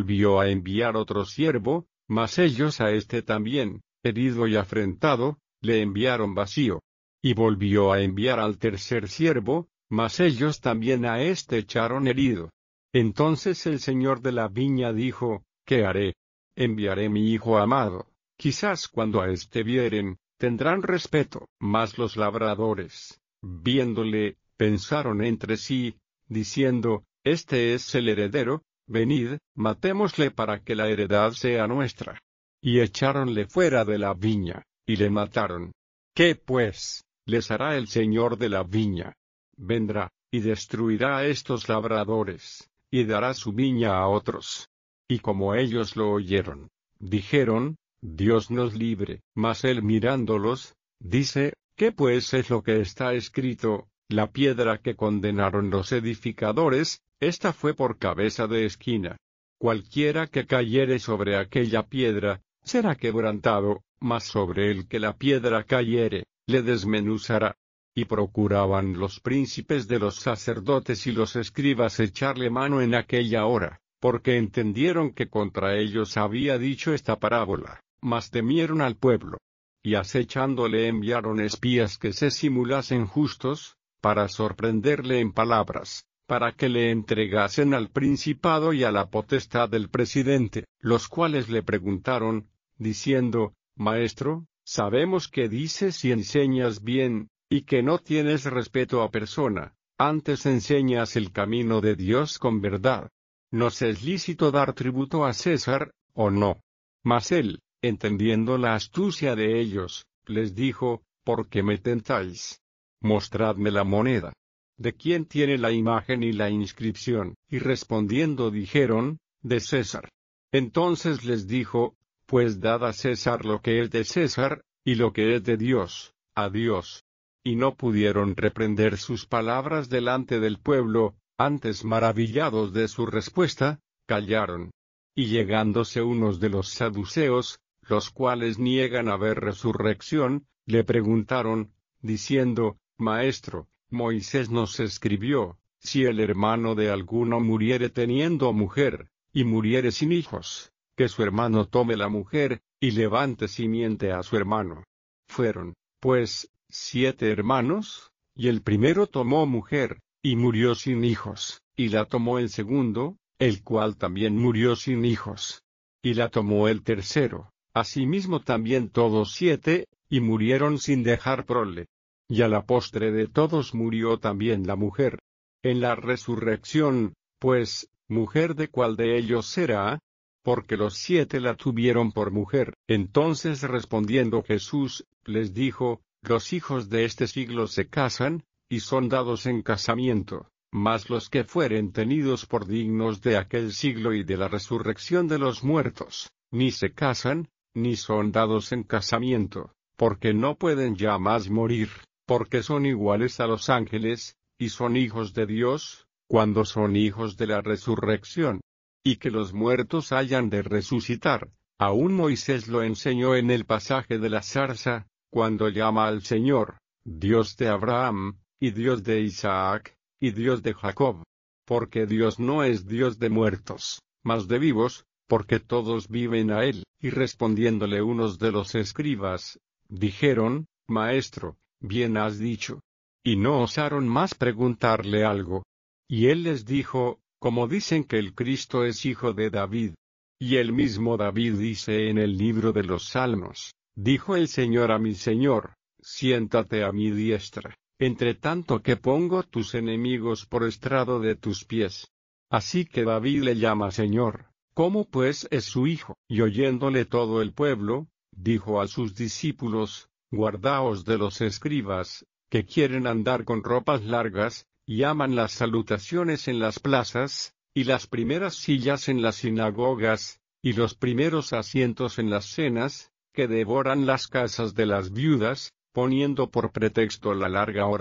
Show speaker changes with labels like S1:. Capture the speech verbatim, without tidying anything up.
S1: volvió a enviar otro siervo, mas ellos a este también, herido y afrentado, le enviaron vacío. Y volvió a enviar al tercer siervo, mas ellos también a este echaron herido. Entonces el señor de la viña dijo, ¿qué haré? Enviaré mi hijo amado, quizás cuando a este vieren, tendrán respeto. Mas los labradores, viéndole, pensaron entre sí, diciendo, este es el heredero, venid, matémosle para que la heredad sea nuestra. Y echáronle fuera de la viña, y le mataron. ¿Qué pues les hará el señor de la viña? Vendrá, y destruirá a estos labradores, y dará su viña a otros. Y como ellos lo oyeron, dijeron, Dios nos libre. Mas él mirándolos, dice, ¿qué pues es lo que está escrito? La piedra que condenaron los edificadores, esta fue por cabeza de esquina. Cualquiera que cayere sobre aquella piedra, será quebrantado, mas sobre el que la piedra cayere, le desmenuzará. Y procuraban los príncipes de los sacerdotes y los escribas echarle mano en aquella hora, porque entendieron que contra ellos había dicho esta parábola, mas temieron al pueblo. Y acechándole enviaron espías que se simulasen justos, para sorprenderle en palabras, para que le entregasen al principado y a la potestad del presidente, los cuales le preguntaron, diciendo, Maestro, sabemos que dices y enseñas bien, y que no tienes respeto a persona, antes enseñas el camino de Dios con verdad. ¿Nos es lícito dar tributo a César, o no? Mas él, entendiendo la astucia de ellos, les dijo, ¿por qué me tentáis? Mostradme la moneda. ¿De quién tiene la imagen y la inscripción? Y respondiendo dijeron, de César. Entonces les dijo, pues dad a César lo que es de César, y lo que es de Dios, a Dios. Y no pudieron reprender sus palabras delante del pueblo, antes maravillados de su respuesta, callaron. Y llegándose unos de los saduceos, los cuales niegan haber resurrección, le preguntaron, diciendo, Maestro, Moisés nos escribió, si el hermano de alguno muriere teniendo mujer, y muriere sin hijos, que su hermano tome la mujer, y levante simiente a su hermano. Fueron, pues, siete hermanos, y el primero tomó mujer, y murió sin hijos, y la tomó el segundo, el cual también murió sin hijos. Y la tomó el tercero, asimismo también todos siete, y murieron sin dejar prole. Y a la postre de todos murió también la mujer. En la resurrección, pues, ¿mujer de cuál de ellos será? Porque los siete la tuvieron por mujer. Entonces respondiendo Jesús, les dijo, los hijos de este siglo se casan, y son dados en casamiento, mas los que fueren tenidos por dignos de aquel siglo y de la resurrección de los muertos, ni se casan, ni son dados en casamiento, porque no pueden ya más morir, porque son iguales a los ángeles, y son hijos de Dios, cuando son hijos de la resurrección. Y que los muertos hayan de resucitar, aún Moisés lo enseñó en el pasaje de la zarza, cuando llama al Señor, Dios de Abraham, y Dios de Isaac, y Dios de Jacob. Porque Dios no es Dios de muertos, mas de vivos, porque todos viven a él. Y respondiéndole unos de los escribas, dijeron, Maestro, bien has dicho. Y no osaron más preguntarle algo. Y él les dijo, como dicen que el Cristo es hijo de David. Y el mismo David dice en el libro de los Salmos, dijo el Señor a mi Señor, siéntate a mi diestra, entre tanto que pongo tus enemigos por estrado de tus pies. Así que David le llama Señor, ¿cómo pues es su hijo? Y oyéndole todo el pueblo, dijo a sus discípulos, guardaos de los escribas, que quieren andar con ropas largas, y aman las salutaciones en las plazas, y las primeras sillas en las sinagogas, y los primeros asientos en las cenas, que devoran las casas de las viudas, poniendo por pretexto la larga hora